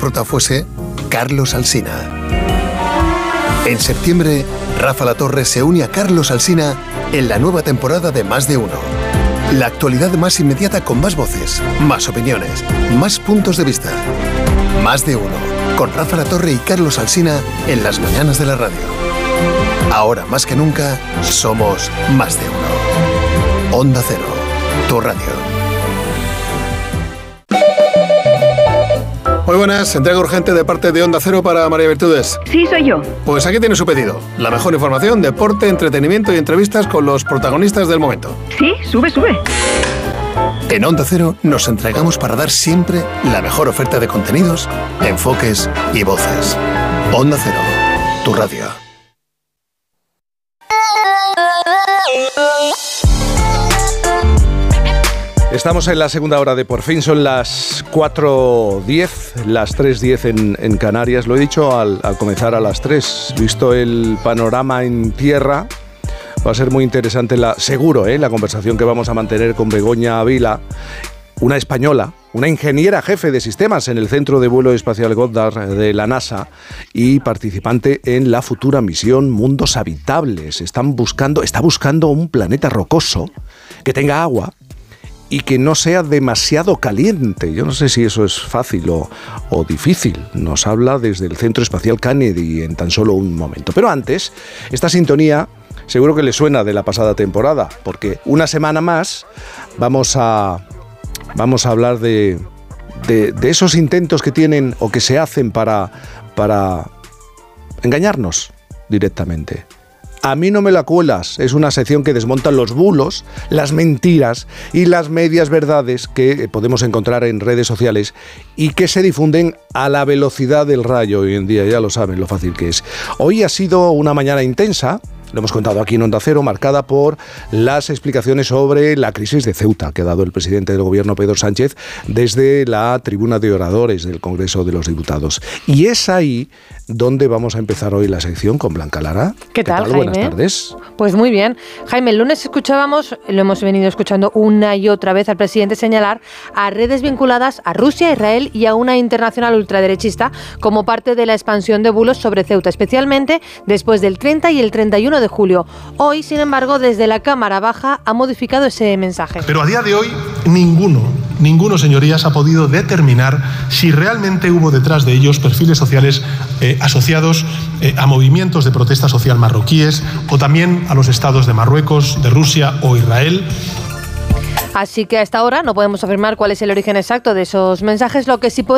prota fuese Carlos Alsina. En septiembre, Rafa Latorre se une a Carlos Alsina en la nueva temporada de Más de Uno. La actualidad más inmediata con más voces, más opiniones, más puntos de vista. Más de Uno, con Rafa Latorre y Carlos Alsina en las mañanas de la radio. Ahora más que nunca, somos Más de Uno. Onda Cero, tu radio. Muy buenas, entrega urgente de parte de Onda Cero para María Virtudes. Sí, soy yo. Pues aquí tiene su pedido. La mejor información, deporte, entretenimiento y entrevistas con los protagonistas del momento. Sí, sube. En Onda Cero nos entregamos para dar siempre la mejor oferta de contenidos, enfoques y voces. Onda Cero, tu radio. Estamos en la segunda hora de Por Fin, son las 4:10, las 3:10 en Canarias. Lo he dicho al comenzar a las 3. Visto el panorama en tierra, va a ser muy interesante seguro la conversación que vamos a mantener con Begoña Vila, una española, una ingeniera jefe de sistemas en el Centro de Vuelo Espacial Goddard de la NASA y participante en la futura misión Mundos Habitables. Está buscando un planeta rocoso que tenga agua y que no sea demasiado caliente. Yo no sé si eso es fácil o difícil. Nos habla desde el Centro Espacial Kennedy en tan solo un momento. Pero antes, esta sintonía seguro que le suena de la pasada temporada, porque una semana más vamos a hablar de esos intentos que tienen o que se hacen para engañarnos directamente. A mí no me la cuelas, es una sección que desmonta los bulos, las mentiras y las medias verdades que podemos encontrar en redes sociales y que se difunden a la velocidad del rayo hoy en día, ya lo saben lo fácil que es. Hoy ha sido una mañana intensa, lo hemos contado aquí en Onda Cero, marcada por las explicaciones sobre la crisis de Ceuta que ha dado el presidente del gobierno, Pedro Sánchez, desde la tribuna de oradores del Congreso de los Diputados. Y es ahí donde vamos a empezar hoy la sección con Blanca Lara. ¿Qué tal, Jaime? Buenas tardes. Pues muy bien. Jaime, el lunes escuchábamos, lo hemos venido escuchando una y otra vez al presidente señalar a redes vinculadas a Rusia, Israel y a una internacional ultraderechista como parte de la expansión de bulos sobre Ceuta, especialmente después del 30 y el 31 de julio. Hoy, sin embargo, desde la Cámara Baja ha modificado ese mensaje. Pero a día de hoy, ninguno, señorías, ha podido determinar si realmente hubo detrás de ellos perfiles sociales asociados a movimientos de protesta social marroquíes o también a los estados de Marruecos, de Rusia o Israel. Así que a esta hora no podemos afirmar cuál es el origen exacto de esos mensajes. Lo que sí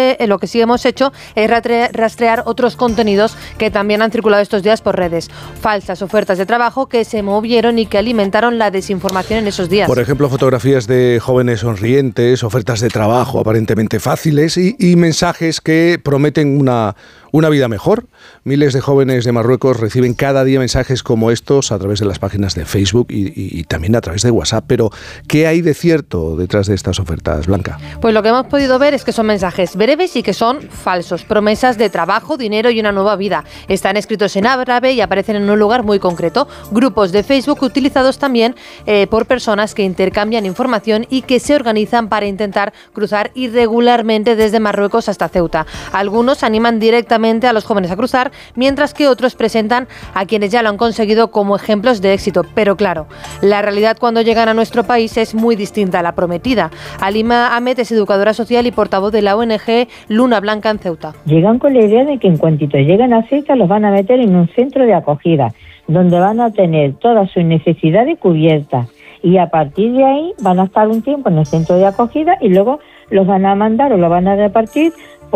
hemos hecho es rastrear otros contenidos que también han circulado estos días por redes. Falsas ofertas de trabajo que se movieron y que alimentaron la desinformación en esos días. Por ejemplo, fotografías de jóvenes sonrientes, ofertas de trabajo aparentemente fáciles y mensajes que prometen una vida mejor. Miles de jóvenes de Marruecos reciben cada día mensajes como estos a través de las páginas de Facebook y también a través de WhatsApp. Pero, ¿qué hay de cierto detrás de estas ofertas, Blanca? Pues lo que hemos podido ver es que son mensajes breves y que son falsos. Promesas de trabajo, dinero y una nueva vida. Están escritos en árabe y aparecen en un lugar muy concreto. Grupos de Facebook utilizados también por personas que intercambian información y que se organizan para intentar cruzar irregularmente desde Marruecos hasta Ceuta. Algunos animan directamente a los jóvenes a cruzar, mientras que otros presentan a quienes ya lo han conseguido como ejemplos de éxito. Pero claro, la realidad cuando llegan a nuestro país es muy distinta a la prometida. Alima Ahmed es educadora social y portavoz de la ONG Luna Blanca en Ceuta. Llegan con la idea de que en cuantito lleguen a Ceuta los van a meter en un centro de acogida, donde van a tener todas sus necesidades cubiertas. Y a partir de ahí van a estar un tiempo en el centro de acogida y luego los van a mandar o los van a repartir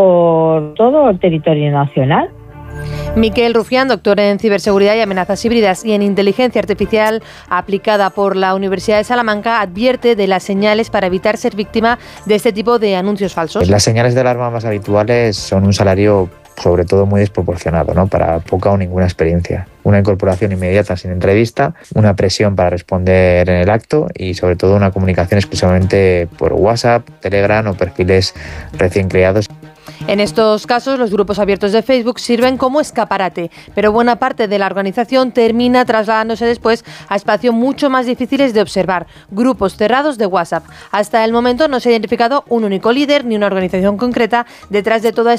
por todo el territorio nacional. Miquel Rufián, doctor en ciberseguridad y amenazas híbridas y en inteligencia artificial aplicada por la Universidad de Salamanca, advierte de las señales para evitar ser víctima de este tipo de anuncios falsos. Las señales de alarma más habituales son un salario sobre todo muy desproporcionado, ¿no? Para poca o ninguna experiencia. Una incorporación inmediata sin entrevista, una presión para responder en el acto y sobre todo una comunicación exclusivamente por WhatsApp, Telegram o perfiles recién creados. En estos casos, los grupos abiertos de Facebook sirven como escaparate, pero buena parte de la organización termina trasladándose después a espacios mucho más difíciles de observar, grupos cerrados de WhatsApp. Hasta el momento no se ha identificado un único líder ni una organización concreta detrás de toda